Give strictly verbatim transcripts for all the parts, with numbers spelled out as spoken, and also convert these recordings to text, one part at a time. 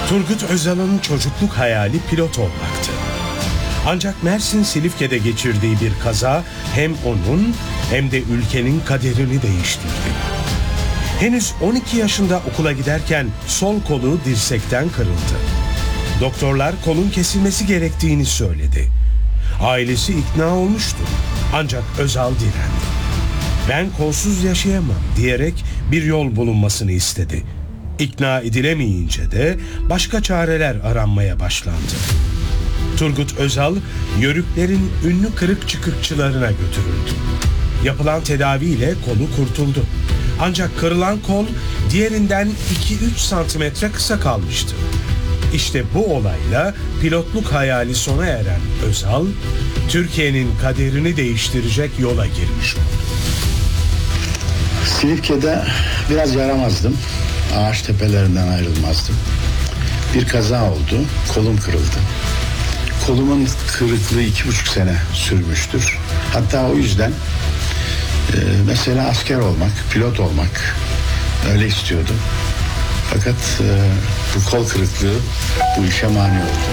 Turgut Özal'ın çocukluk hayali pilot olmaktı. Ancak Mersin Silifke'de geçirdiği bir kaza hem onun hem de ülkenin kaderini değiştirdi. Henüz on iki yaşında okula giderken sol kolu dirsekten kırıldı. Doktorlar kolun kesilmesi gerektiğini söyledi. Ailesi ikna olmuştu. Ancak Özal direndi. "Ben kolsuz yaşayamam" diyerek bir yol bulunmasını istedi. İkna edilemeyince de başka çareler aranmaya başlandı. Turgut Özal, Yörüklerin ünlü kırık çıkıkçılarına götürüldü. Yapılan tedaviyle kolu kurtuldu. Ancak kırılan kol diğerinden iki üç santimetre kısa kalmıştı. İşte bu olayla pilotluk hayali sona eren Özal, Türkiye'nin kaderini değiştirecek yola girmiş oldu. Silifke'de biraz yaramazdım. Ağaç tepelerinden ayrılmazdım. Bir kaza oldu. Kolum kırıldı. Kolumun kırıklığı iki buçuk sene sürmüştür. Hatta o yüzden e, mesela asker olmak, pilot olmak öyle istiyordum. Fakat e, bu kol kırıklığı bu işe mani oldu.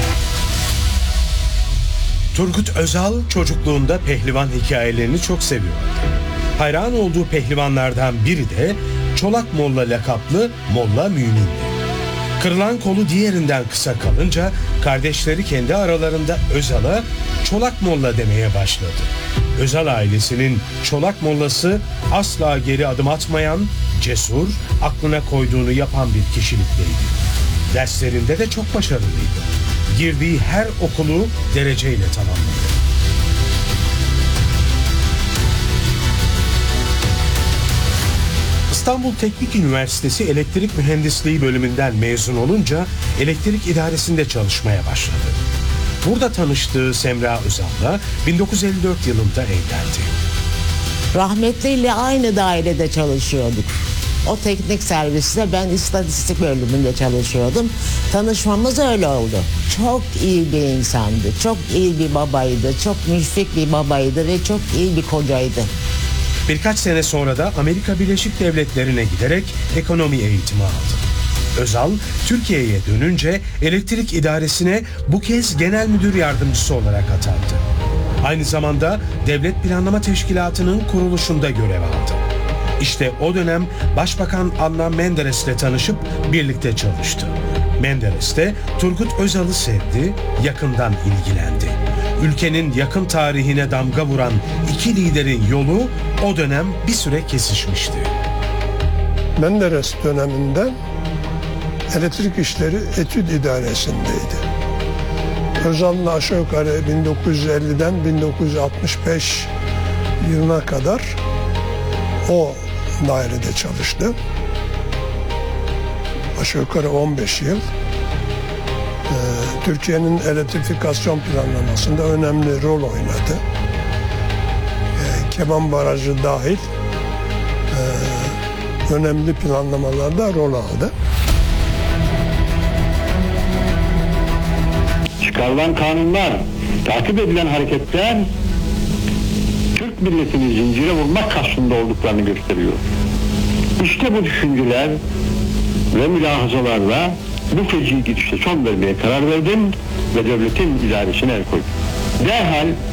Turgut Özal çocukluğunda pehlivan hikayelerini çok seviyordu. Hayran olduğu pehlivanlardan biri de Çolak Molla lakaplı Molla Mümin'di. Kırılan kolu diğerinden kısa kalınca kardeşleri kendi aralarında Özal'a Çolak Molla demeye başladı. Özal ailesinin Çolak Mollası asla geri adım atmayan, cesur, aklına koyduğunu yapan bir kişilikteydi. Derslerinde de çok başarılıydı. Girdiği her okulu dereceyle tamamladı. İstanbul Teknik Üniversitesi Elektrik Mühendisliği bölümünden mezun olunca elektrik idaresinde çalışmaya başladı. Burada tanıştığı Semra Özal'la bin dokuz yüz elli dört yılında evlendi. Rahmetliyle aynı dairede çalışıyorduk. O teknik serviste, ben istatistik bölümünde çalışıyordum. Tanışmamız öyle oldu. Çok iyi bir insandı, çok iyi bir babaydı, çok müşfik bir babaydı ve çok iyi bir kocaydı. Birkaç sene sonra da Amerika Birleşik Devletleri'ne giderek ekonomi eğitimi aldı. Özal, Türkiye'ye dönünce elektrik idaresine bu kez genel müdür yardımcısı olarak atandı. Aynı zamanda Devlet Planlama Teşkilatı'nın kuruluşunda görev aldı. İşte o dönem Başbakan Adnan Menderes'le tanışıp birlikte çalıştı. Menderes de Turgut Özal'ı sevdi, yakından ilgilendi. Ülkenin yakın tarihine damga vuran iki liderin yolu o dönem bir süre kesişmişti. Menderes döneminde elektrik işleri etüt idaresindeydi. Özal'la aşağı yukarı bin dokuz yüz elliden bin dokuz yüz altmış beş yılına kadar o dairede çalıştı. Aşağı yukarı on beş yıl. Ee, Türkiye'nin elektrifikasyon planlamasında önemli rol oynadı. Ee, Keban Barajı dahil e, önemli planlamalarda rol aldı. Çıkarılan kanunlar, takip edilen hareketler Türk milletini zincire vurmak kastında olduklarını gösteriyor. İşte bu düşünceler ve mülahazalarla bu feci gidişe son vermeye karar verdim ve devletin idaresine el koydum. Derhal